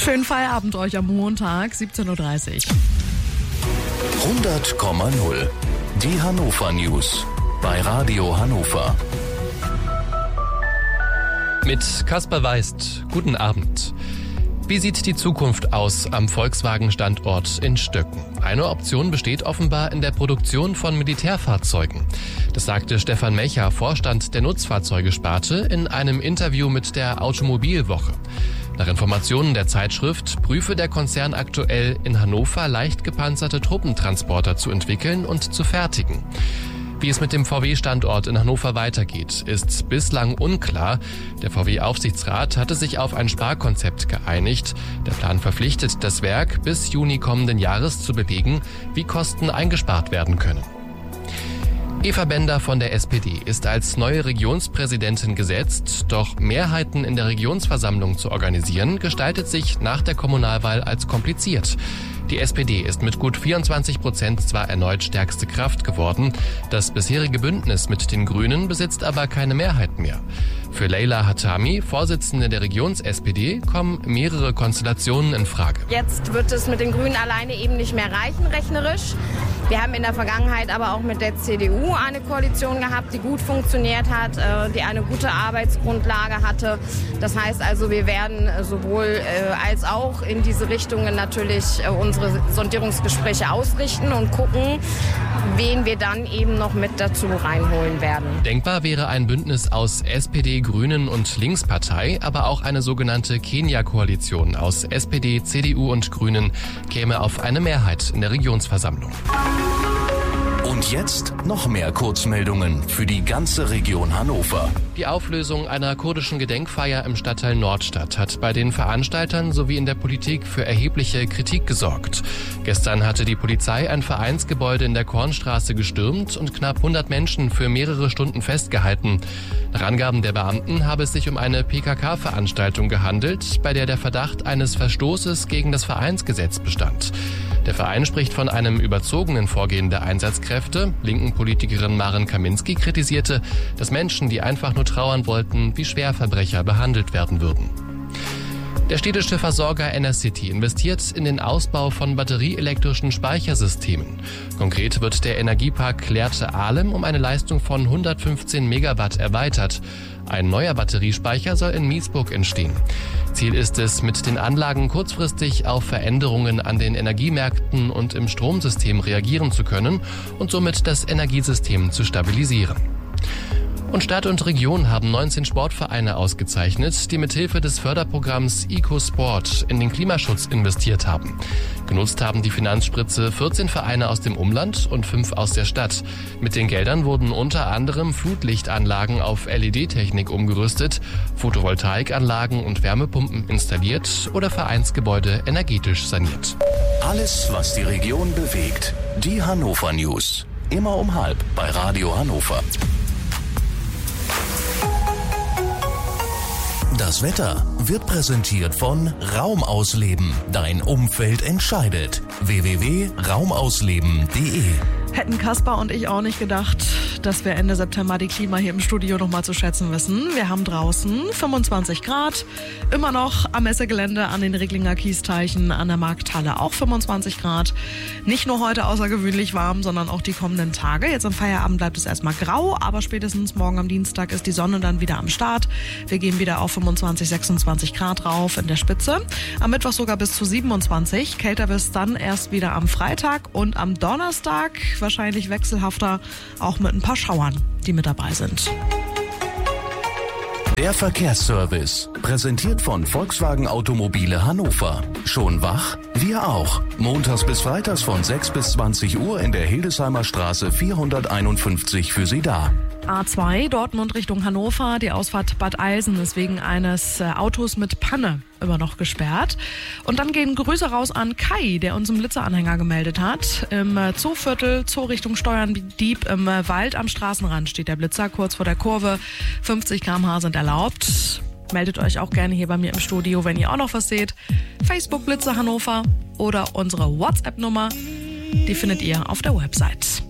Schönen Feierabend euch am Montag, 17.30 Uhr. 100,0. Die Hannover News bei Radio Hannover. Mit Kaspar Weist, guten Abend. Wie sieht die Zukunft aus am Volkswagen-Standort in Stöcken? Eine Option besteht offenbar in der Produktion von Militärfahrzeugen. Das sagte Stefan Mecher, Vorstand der Nutzfahrzeugesparte, in einem Interview mit der Automobilwoche. Nach Informationen der Zeitschrift prüfe der Konzern aktuell, in Hannover leicht gepanzerte Truppentransporter zu entwickeln und zu fertigen. Wie es mit dem VW-Standort in Hannover weitergeht, ist bislang unklar. Der VW-Aufsichtsrat hatte sich auf ein Sparkonzept geeinigt. Der Plan verpflichtet das Werk, bis Juni kommenden Jahres zu belegen, wie Kosten eingespart werden können. Eva Bender von der SPD ist als neue Regionspräsidentin gesetzt, doch Mehrheiten in der Regionsversammlung zu organisieren, gestaltet sich nach der Kommunalwahl als kompliziert. Die SPD ist mit gut 24% zwar erneut stärkste Kraft geworden, das bisherige Bündnis mit den Grünen besitzt aber keine Mehrheit mehr. Für Leila Hatami, Vorsitzende der Regions-SPD, kommen mehrere Konstellationen in Frage. Jetzt wird es mit den Grünen alleine eben nicht mehr reichen, rechnerisch. Wir haben in der Vergangenheit aber auch mit der CDU eine Koalition gehabt, die gut funktioniert hat, die eine gute Arbeitsgrundlage hatte. Das heißt also, wir werden sowohl als auch in diese Richtungen natürlich unsere Sondierungsgespräche ausrichten und gucken, wen wir dann eben noch mit dazu reinholen werden. Denkbar wäre ein Bündnis aus SPD, Grünen und Linkspartei, aber auch eine sogenannte Kenia-Koalition aus SPD, CDU und Grünen käme auf eine Mehrheit in der Regionsversammlung. Und jetzt noch mehr Kurzmeldungen für die ganze Region Hannover. Die Auflösung einer kurdischen Gedenkfeier im Stadtteil Nordstadt hat bei den Veranstaltern sowie in der Politik für erhebliche Kritik gesorgt. Gestern hatte die Polizei ein Vereinsgebäude in der Kornstraße gestürmt und knapp 100 Menschen für mehrere Stunden festgehalten. Nach Angaben der Beamten habe es sich um eine PKK-Veranstaltung gehandelt, bei der der Verdacht eines Verstoßes gegen das Vereinsgesetz bestand. Der Verein spricht von einem überzogenen Vorgehen der Einsatzkräfte. Linken Politikerin Maren Kaminski kritisierte, dass Menschen, die einfach nur trauern wollten, wie Schwerverbrecher behandelt werden würden. Der städtische Versorger Enercity investiert in den Ausbau von batterieelektrischen Speichersystemen. Konkret wird der Energiepark Lehrte-Ahlem um eine Leistung von 115 Megawatt erweitert. Ein neuer Batteriespeicher soll in Miesburg entstehen. Ziel ist es, mit den Anlagen kurzfristig auf Veränderungen an den Energiemärkten und im Stromsystem reagieren zu können und somit das Energiesystem zu stabilisieren. Und Stadt und Region haben 19 Sportvereine ausgezeichnet, die mithilfe des Förderprogramms EcoSport in den Klimaschutz investiert haben. Genutzt haben die Finanzspritze 14 Vereine aus dem Umland und 5 aus der Stadt. Mit den Geldern wurden unter anderem Flutlichtanlagen auf LED-Technik umgerüstet, Photovoltaikanlagen und Wärmepumpen installiert oder Vereinsgebäude energetisch saniert. Alles, was die Region bewegt. Die Hannover News. Immer um 12:30 bei Radio Hannover. Das Wetter wird präsentiert von Raumausleben. Dein Umfeld entscheidet. www.raumausleben.de. Hätten Kaspar und ich auch nicht gedacht, dass wir Ende September die Klima hier im Studio noch mal zu schätzen wissen. Wir haben draußen 25 Grad, immer noch am Messegelände an den Reglinger Kiesteichen, an der Markthalle auch 25 Grad. Nicht nur heute außergewöhnlich warm, sondern auch die kommenden Tage. Jetzt am Feierabend bleibt es erstmal grau, aber spätestens morgen am Dienstag ist die Sonne dann wieder am Start. Wir gehen wieder auf 25, 26 Grad rauf in der Spitze. Am Mittwoch sogar bis zu 27. Kälter wird es dann erst wieder am Freitag und am Donnerstag wahrscheinlich wechselhafter, auch mit ein paar Schauern, die mit dabei sind. Der Verkehrsservice, präsentiert von Volkswagen Automobile Hannover. Schon wach? Wir auch. Montags bis freitags von 6 bis 20 Uhr in der Hildesheimer Straße 451 für Sie da. A2 Dortmund Richtung Hannover. Die Ausfahrt Bad Eilsen ist wegen eines Autos mit Panne immer noch gesperrt. Und dann gehen Grüße raus an Kai, der uns einen Blitzeranhänger gemeldet hat. Im Zooviertel, Zoo Richtung Steuerndieb, im Wald am Straßenrand steht der Blitzer kurz vor der Kurve. 50 km/h sind erlaubt. Meldet euch auch gerne hier bei mir im Studio, wenn ihr auch noch was seht. Facebook Blitze Hannover oder unsere WhatsApp-Nummer, die findet ihr auf der Website.